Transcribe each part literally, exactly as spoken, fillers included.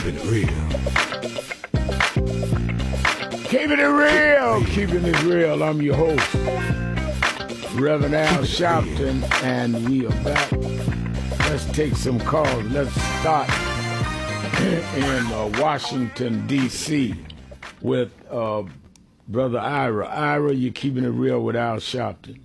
Keeping it real. Keeping it real. Keeping it real. I'm your host, Reverend Al Sharpton, and we are back. Let's take some calls. Let's start in uh, Washington, D C with uh, Brother Ira. Ira, you're keeping it real with Al Sharpton.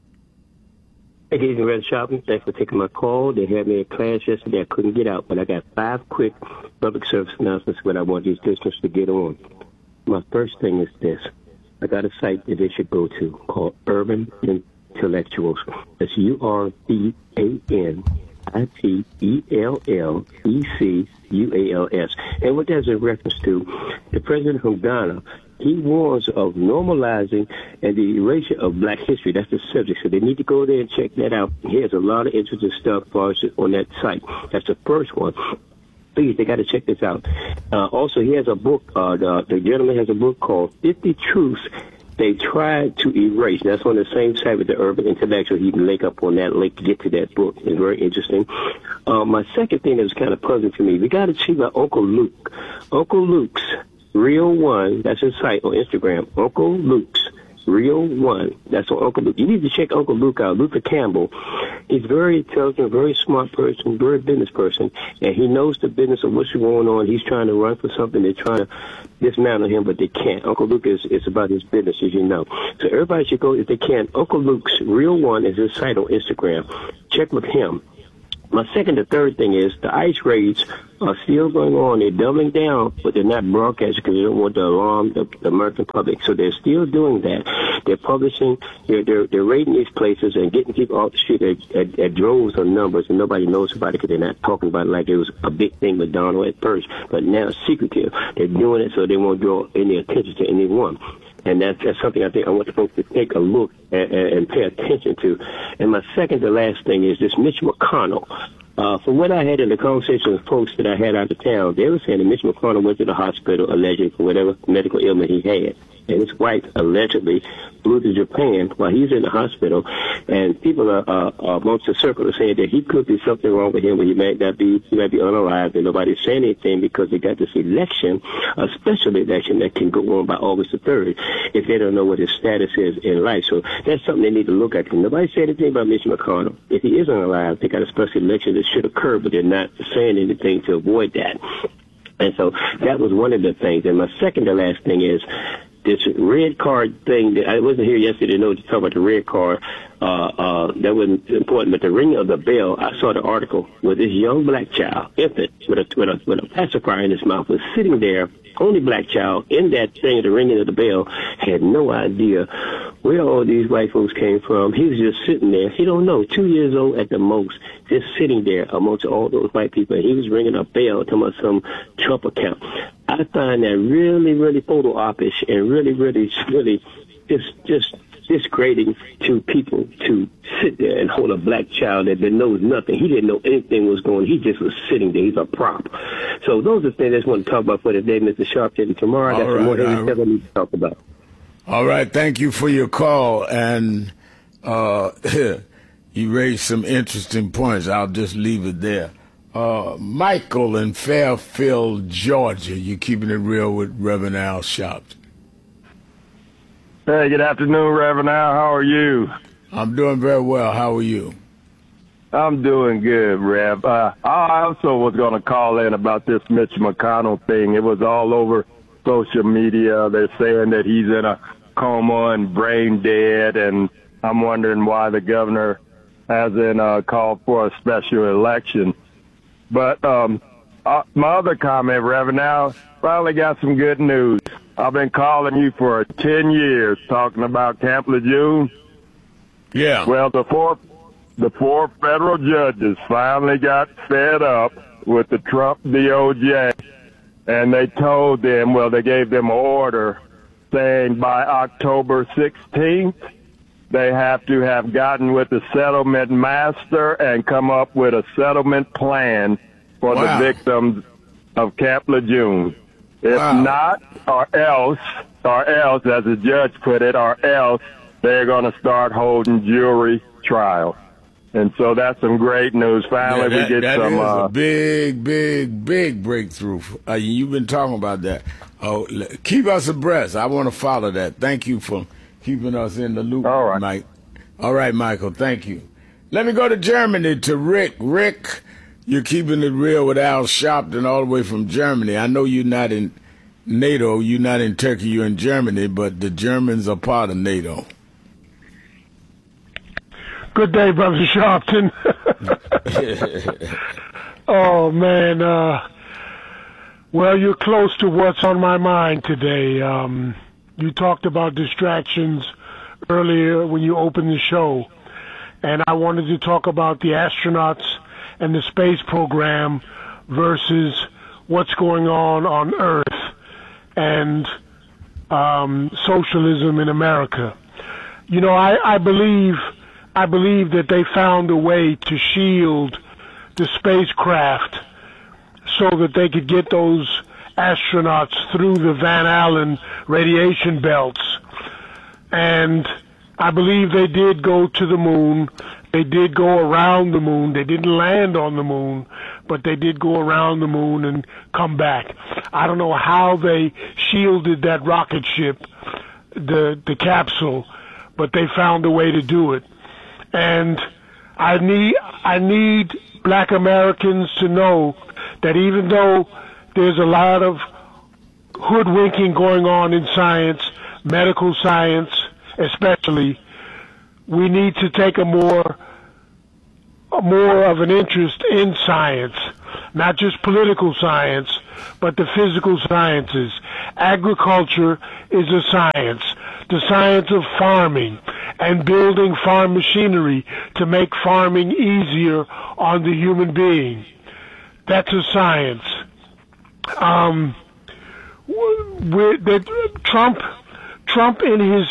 Hey, good evening, Reverend Sharpton. Thanks for taking my call. They had me in class yesterday. I couldn't get out, but I got five quick public service announcements that I want these listeners to get on. My first thing is this. I got a site that they should go to called Urban Intellectuals. That's U R B A N I T E L L E C U A L S. And what that's in reference to, the president from Ghana, he warns of normalizing and the erasure of black history. That's the subject. So they need to go there and check that out. He has a lot of interesting stuff for us on that site. That's the first one. Please, they got to check this out. Uh, also, he has a book. Uh, the, the gentleman has a book called fifty Truths They Tried to Erase. That's on the same site with the Urban Intellectual. You can link up on that link to get to that book. It's very interesting. Uh, my second thing that was kind of puzzling to me, we got to check out Uncle Luke. Uncle Luke's Real One, that's his site on Instagram. Uncle Luke's Real One. That's on Uncle Luke. You need to check Uncle Luke out. Luther Campbell. He's very intelligent, very smart person, very business person, and he knows the business of what's going on. He's trying to run for something. They're trying to dismantle him, but they can't. Uncle Luke is, is about his business, as you know. So everybody should go if they can. Uncle Luke's Real One is his site on Instagram. Check with him. My second and third thing is the ICE raids are still going on. They're doubling down, but they're not broadcasting because they don't want to alarm the, the American public. So they're still doing that. They're publishing, they're, they're, they're raiding these places and getting people off the street at, at, at droves of numbers, and nobody knows about it because they're not talking about it like it was a big thing with Donald at first. But now it's secretive. They're doing it so they won't draw any attention to anyone. And that's, that's something I think I want the folks to take a look at, and pay attention to. And my second to last thing is this Mitch McConnell. Uh, from what I had in the conversation with folks that I had out of town, they were saying that Mitch McConnell went to the hospital allegedly for whatever medical ailment he had. And his wife allegedly flew to Japan while he's in the hospital. And people are, uh, amongst the circle are saying that he could be something wrong with him, but he might not be, he might be unalive, and nobody's saying anything because they got this election, a special election that can go on by August the third, if they don't know what his status is in life. So that's something they need to look at. Nobody said anything about Mitch McConnell. If he is unalive, they got a special election that should occur, but they're not saying anything to avoid that. And so that was one of the things. And my second to last thing is this red card thing. That I wasn't here yesterday to know to talk about the red card. Uh, uh, that wasn't important, but the ringing of the bell, I saw the article where this young black child, infant, with a, with a, with a pacifier in his mouth, was sitting there, only black child, in that thing, the ringing of the bell, had no idea where all these white folks came from. He was just sitting there. He don't know, two years old at the most, just sitting there amongst all those white people. And he was ringing a bell, talking about some Trump account. I find that really, really photo op-ish and really, really, really just, just disgrading to people to sit there and hold a black child that knows nothing. He didn't know anything was going on. He just was sitting there. He's a prop. So those are things I just want to talk about for today, Mister Sharpton. Tomorrow, that's more than we need to talk about. All right. Thank you for your call. And uh, you raised some interesting points. I'll just leave it there. Uh, Michael in Fairfield, Georgia. You keeping it real with Reverend Al Sharpton. Hey, good afternoon, Reverend Al. How are you? I'm doing very well. How are you? I'm doing good, Rev. Uh, I also was going to call in about this Mitch McConnell thing. It was all over social media. They're saying that he's in a coma and brain dead, and I'm wondering why the governor hasn't uh, called for a special election. But um, uh, my other comment, Reverend Al, finally got some good news. I've been calling you for ten years talking about Camp Lejeune. Yeah. Well, the four, the four federal judges finally got fed up with the Trump D O J, and they told them, well, they gave them an order saying by October sixteenth, they have to have gotten with the settlement master and come up with a settlement plan for wow. the victims of Camp Lejeune. If wow. not, or else, or else, as the judge put it, or else they're going to start holding jury trials. And so that's some great news. Finally, yeah, that, we get that some. Is uh, a big, big, big breakthrough. Uh, you've been talking about that. Oh, keep us abreast. I want to follow that. Thank you for keeping us in the loop, All right. Mike. All right, Michael. Thank you. Let me go to Germany to Rick. Rick, you're keeping it real with Al Sharpton all the way from Germany. I know you're not in NATO. You're not in Turkey. You're in Germany, but the Germans are part of NATO. Good day, Brother Sharpton. Oh, man. Uh, well, you're close to what's on my mind today. Um, you talked about distractions earlier when you opened the show, and I wanted to talk about the astronauts and the space program versus what's going on on Earth and um, socialism in America. You know, I, I believe... I believe that they found a way to shield the spacecraft so that they could get those astronauts through the Van Allen radiation belts. And I believe they did go to the moon. They did go around the moon. They didn't land on the moon, but they did go around the moon and come back. I don't know how they shielded that rocket ship, the the capsule, but they found a way to do it. And I need I need black Americans to know that even though there's a lot of hoodwinking going on in science, medical science especially, we need to take a more a more of an interest in science, not just political science, but the physical sciences. Agriculture is a science, the science of farming and building farm machinery to make farming easier on the human being. That's a science. Um, we're, that Trump, Trump in his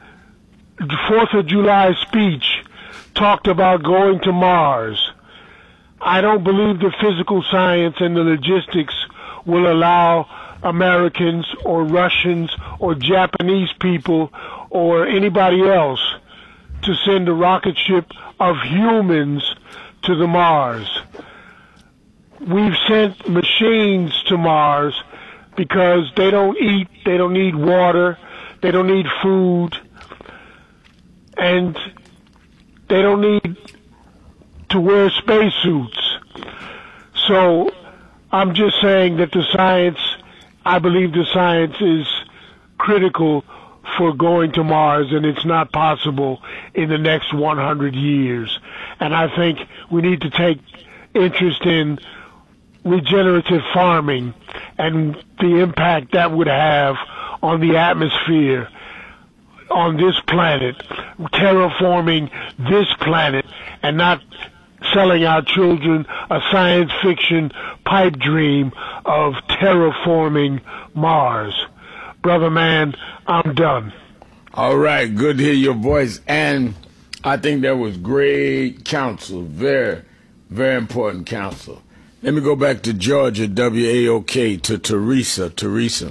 Fourth of July speech talked about going to Mars. I don't believe the physical science and the logistics will allow Americans or Russians or Japanese people or anybody else to send a rocket ship of humans to the Mars. We've sent machines to Mars because they don't eat, they don't need water, they don't need food, and they don't need to wear spacesuits. So I'm just saying that the science, I believe the science is critical for going to Mars, and it's not possible in the next one hundred years. And I think we need to take interest in regenerative farming and the impact that would have on the atmosphere on this planet, terraforming this planet, and not selling our children a science fiction pipe dream of terraforming Mars. Brother man, I'm done. All right, good to hear your voice. And I think that was great counsel, very, very important counsel. Let me go back to Georgia, W A O K, to Teresa. Teresa.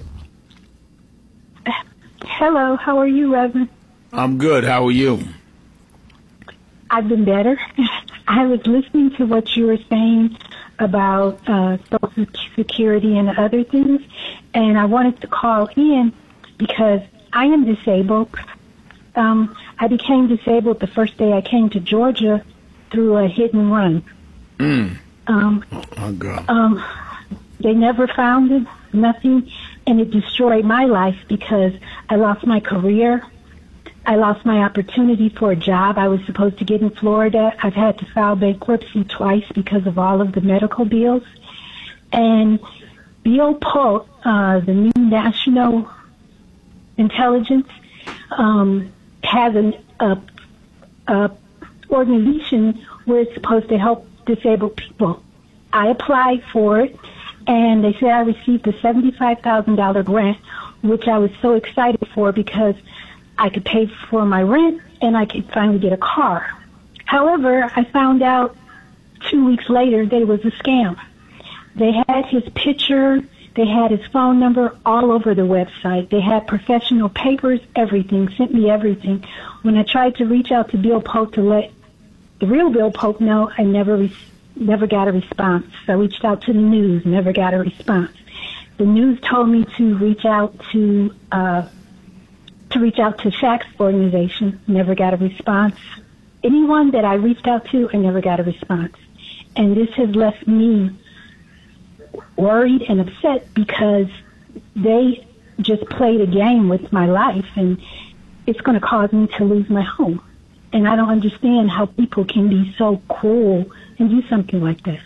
Hello, how are you, Reverend? I'm good. How are you? I've been better. I was listening to what you were saying about uh, Social Security and other things, and I wanted to call in because I am disabled. Um, I became disabled the first day I came to Georgia through a hit and run. Mm. Um, oh, God. Um, they never found it, nothing, and it destroyed my life because I lost my career. I lost my opportunity for a job I was supposed to get in Florida. I've had to file bankruptcy twice because of all of the medical bills. And Bill Polk, uh, the new national intelligence, um, has an a, a organization where it's supposed to help disabled people. I applied for it, and they said I received a seventy-five thousand dollars grant, which I was so excited for because I could pay for my rent and I could finally get a car. However, I found out two weeks later that it was a scam. They had his picture, they had his phone number all over the website. They had professional papers, everything, sent me everything. When I tried to reach out to Bill Polk to let the real Bill Pocono, I never re- never got a response. I reached out to the news, never got a response. The news told me to reach out to uh, to reach out to Shaq's organization, never got a response. Anyone that I reached out to, I never got a response. And this has left me worried and upset because they just played a game with my life, and it's going to cause me to lose my home. And I don't understand how people can be so cruel and do something like that.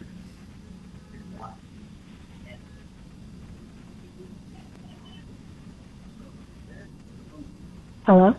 Hello?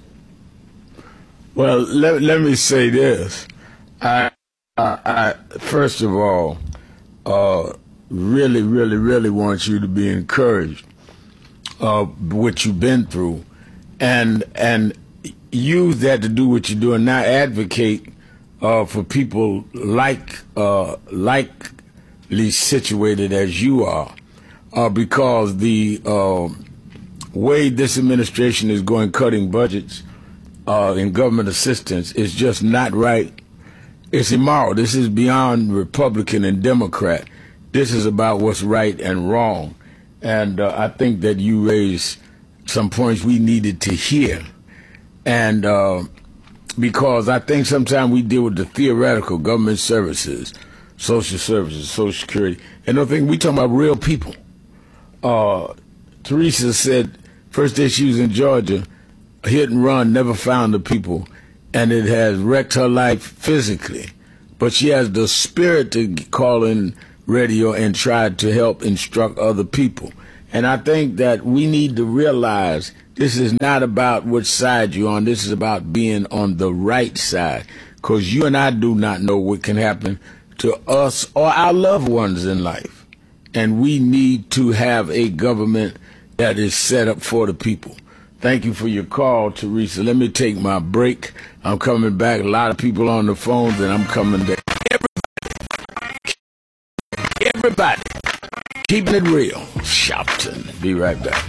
Well, let, let me say this. I, I, I first of all, uh, really, really, really want you to be encouraged uh, what you've been through, and and use that to do what you're doing now. Advocate uh, for people like uh, likely situated as you are, uh, because the uh, way this administration is going, cutting budgets uh, in government assistance, is just not right. It's immoral. This is beyond Republican and Democrat. This is about what's right and wrong. And uh, I think that you raised some points we needed to hear. And uh, because I think sometimes we deal with the theoretical government services, social services, Social Security, and I think we talking about real people. Uh, Teresa said first day she was in Georgia, a hit and run, never found the people, and it has wrecked her life physically. But she has the spirit to call in radio and try to help instruct other people. And I think that we need to realize this is not about which side you're on. This is about being on the right side, because you and I do not know what can happen to us or our loved ones in life. And we need to have a government that is set up for the people. Thank you for your call, Teresa. Let me take my break. I'm coming back. A lot of people on the phones, and I'm coming back. Everybody, everybody, keeping it real. Shopton. Be right back.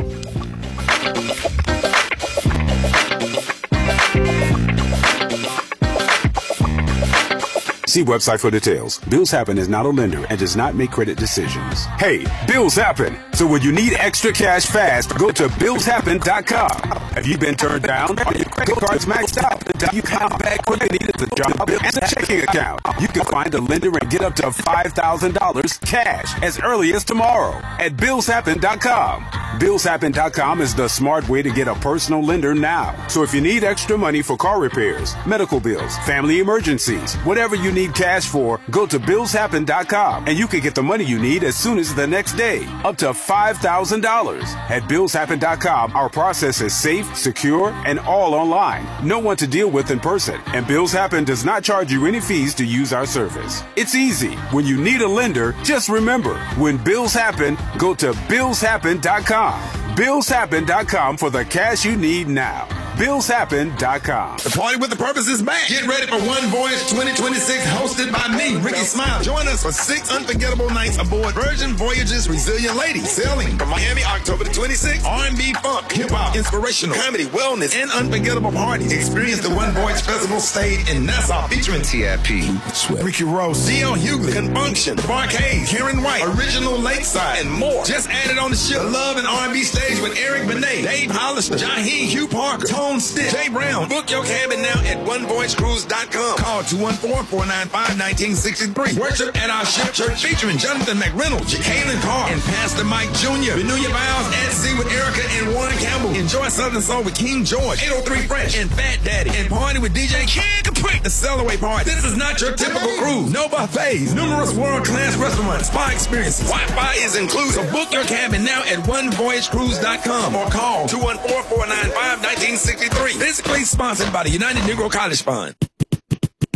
See website for details. Bills Happen is not a lender and does not make credit decisions. Hey, bills happen. So when you need extra cash fast, go to bills happen dot com. Have you been turned down? Are your credit cards maxed out? You come back when you needed the job and a checking account. You can find a lender and get up to five thousand dollars cash as early as tomorrow at bills happen dot com. bills happen dot com is the smart way to get a personal lender now. So if you need extra money for car repairs, medical bills, family emergencies, whatever you need cash for, go to bills happen dot com and you can get the money you need as soon as the next day, up to five thousand dollars. At bills happen dot com, our process is safe, secure, and all online. No one to deal with in person, and Bills Happen does not charge you any fees to use our service. It's easy. When you need a lender, just remember, when bills happen, go to bills happen dot com. bills happen dot com for the cash you need now. bills happen dot com. The Party with a Purpose is back. Get ready for One Voyage twenty twenty-six, hosted by me, Ricky Smile. Join us for six unforgettable nights aboard Virgin Voyage's Resilient Lady, sailing from Miami October the twenty-sixth. R and B, funk, hip-hop, inspirational, comedy, wellness, and unforgettable parties. Experience the One Voyage Festival stage in Nassau, featuring T I P, Ricky Rose, D L Hughley, Confunction, The Barcades, Karen White, Original Lakeside, and more. Just added on the ship, the Love and R and B stage with Eric Benet, Dave Hollister, Jaheim Hugh Parker, Tone Stick, Jay Brown. Book your cabin now at one voyage cruise dot com. Call two one four, four nine five, one nine six three. Worship at our ship church featuring Jonathan McReynolds, Jacqueline Carr, and Pastor Mike Junior Renew your vows at sea with Erica and Warren Campbell. Enjoy Southern Soul with King George, eight oh three Fresh, and Fat Daddy. And party with D J King Capri. The Cellaway Party. This is not your typical cruise. No buffets. Numerous world-class restaurants. Spa experiences. Wi-Fi is included. So book your cabin now at one voyage cruise dot com or call two one four, four nine five, one nine six three. Physically sponsored by the United Negro College Fund.